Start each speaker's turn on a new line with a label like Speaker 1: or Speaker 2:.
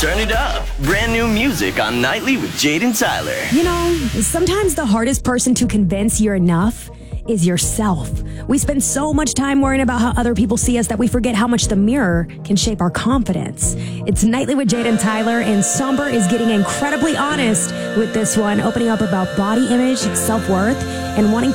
Speaker 1: Turn it up. Brand new music on Nightly with Jade and Tyler.
Speaker 2: You know, sometimes the hardest person to convince you're enough is yourself. We spend so much time worrying about how other people see us that we forget how much the mirror can shape our confidence. It's Nightly with Jade and Tyler, and Somber is getting incredibly honest with this one, opening up about body image, self-worth, and wanting